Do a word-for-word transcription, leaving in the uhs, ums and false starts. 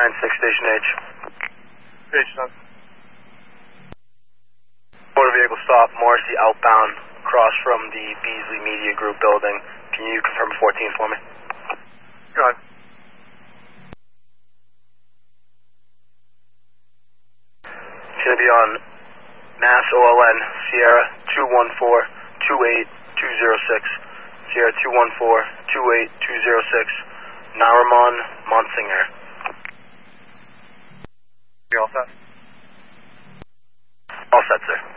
nine six, Station H. Station nine. Motor vehicle stop, Morrissey outbound, across from the Beasley Media Group building. Can you confirm fourteen for me? Go ahead. It's going to be on Mass O L N, Sierra two one four, two eight two zero six, Sierra two one four, two eight two zero six, Narimon Monsignor. You all set? All set, sir.